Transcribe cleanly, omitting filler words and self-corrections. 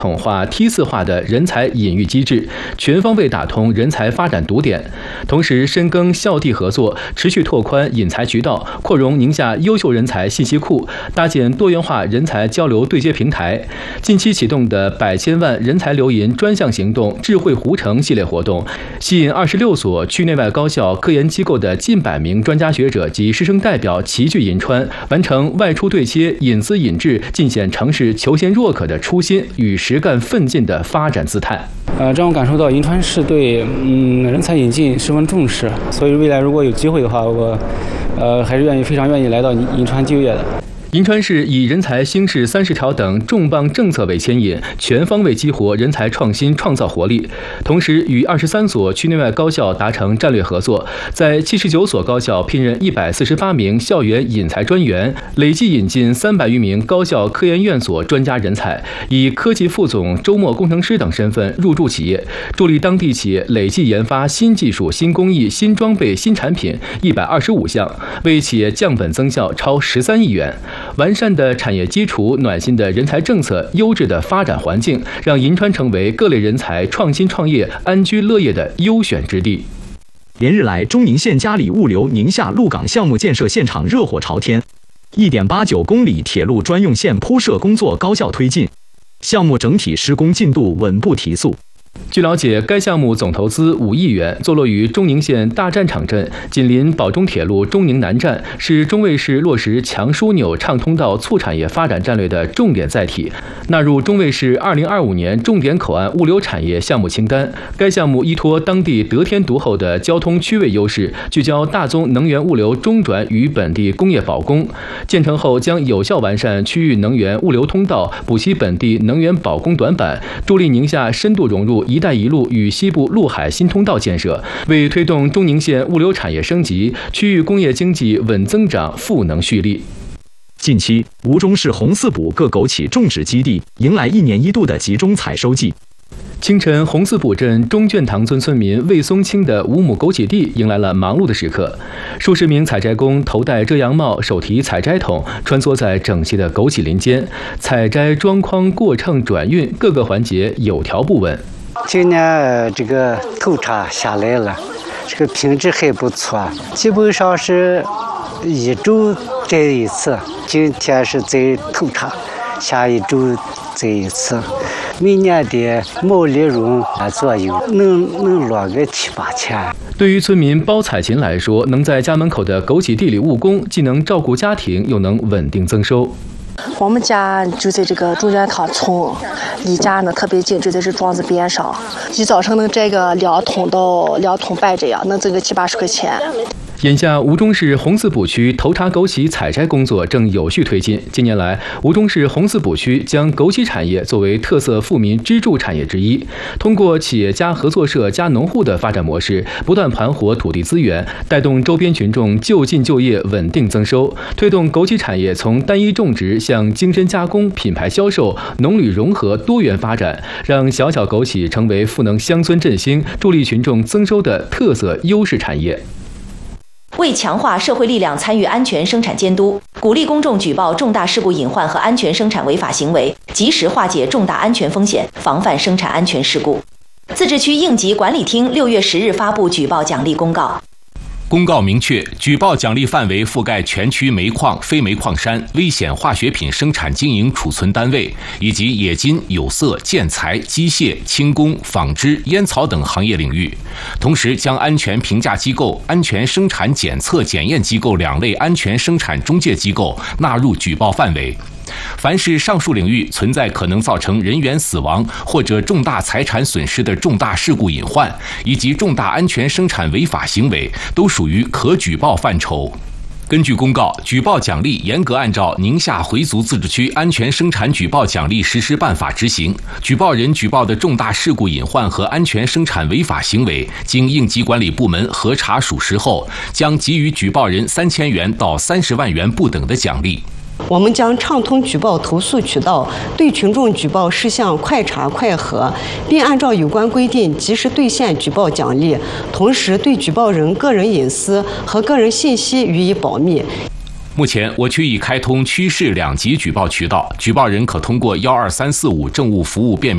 统化梯次化的人才引育机制，全方位打通人才发展堵点，同时深耕校地合作，持续拓宽引才渠道，扩容宁夏优秀人才信息库，搭建多元化人才交流对接平台。近期启动的100千万人才留银专项行动智慧湖城系列活动，吸引26所区内外高校、科研机构的近100名专家学者及师生代表齐聚银川，完成外出对接、引资引智，尽显城市求贤若渴的初心与实干奋进的发展姿态。 让我感受到银川市对人才引进十分重视，所以未来如果有机会的话，我还是非常愿意来到银川就业的。 银川市以人才兴市30条等重磅政策为牵引，全方位激活人才创新创造活力，同时与23所区内外高校达成战略合作，在79所高校聘任148名校园引才专员，累计引进300余名高校科研院所专家人才，以科技副总、周末工程师等身份入驻企业，助力当地企业累计研发新技术、新工艺、新装备、新产品125项，为企业降本增效超13亿元。完善的产业基础、暖心的人才政策、优质的发展环境，让银川成为各类人才创新创业、安居乐业的优选之地。 连日来，中宁县嘉里物流宁夏鹿港项目建设现场热火朝天，1.89公里铁路专用线铺设工作高效推进，项目整体施工进度稳步提速。 据了解，该项目总投资5亿元，坐落于中宁县大战场镇，紧邻宝中铁路中宁南站，是中卫市落实强枢纽畅通道促产业发展战略的重点载体，纳入中卫市2025年重点口岸物流产业项目清单。该项目依托当地得天独厚的交通区位优势，聚焦大宗能源物流中转与本地工业保供，建成后将有效完善区域能源物流通道，补齐本地能源保供短板，助力宁夏深度融入“一带一路”与西部陆海新通道建设，为推动中宁县物流产业升级、区域工业经济稳增长赋能蓄力。 近期，吴中市红四堡各枸杞种植基地迎来1年1度的集中采收季。 清晨，红四堡镇中卷塘村村民魏松清的5亩枸杞地迎来了忙碌的时刻。数十名采摘工头戴遮阳帽，手提采摘桶，穿梭在整齐的枸杞林间，采摘、装筐、过秤、转运，各个环节有条不紊。 今年这个头茬下来了，这个品质还不错，基本上是1周摘一次。今天是摘头茬，下1周摘一次。明年的毛利润左右能落个7、8千。 对于村民包彩琴来说，能在家门口的枸杞地里务工，既能照顾家庭，又能稳定增收。 我们家就在这个中卷塘村，离家呢特别近，就在这庄子边上。一早上能摘个2桶到2桶半这样，能挣个70、80块钱。 眼下，吴中市红四堡区头茬枸杞采摘工作正有序推进。近年来，吴中市红四堡区将枸杞产业作为特色富民支柱产业之一，通过企业加合作社加农户的发展模式，不断盘活土地资源，带动周边群众就近就业、稳定增收，推动枸杞产业从单一种植向精深加工、品牌销售、农旅融合多元发展，让小小枸杞成为赋能乡村振兴、助力群众增收的特色优势产业。 为强化社会力量参与安全生产监督，鼓励公众举报重大事故隐患和安全生产违法行为，及时化解重大安全风险，防范生产安全事故。自治区应急管理厅6月10日发布举报奖励公告。 公告明确，举报奖励范围覆盖全区煤矿、非煤矿山、危险化学品生产经营储存单位，以及冶金、有色、建材、机械、轻工、纺织、烟草等行业领域。同时，将安全评价机构、安全生产检测检验机构2类安全生产中介机构纳入举报范围。凡是上述领域存在可能造成人员死亡或者重大财产损失的重大事故隐患，以及重大安全生产违法行为，都属于可举报范畴。根据公告，举报奖励严格按照《宁夏回族自治区安全生产举报奖励实施办法》执行。举报人举报的重大事故隐患和安全生产违法行为，经应急管理部门核查属实后，将给予举报人3000元到30万元不等的奖励。 我们将畅通举报投诉渠道，对群众举报事项快查快核，并按照有关规定及时兑现举报奖励，同时对举报人个人隐私和个人信息予以保密。 目前，我区已开通区市2级举报渠道，举报人可通过12345政务服务便民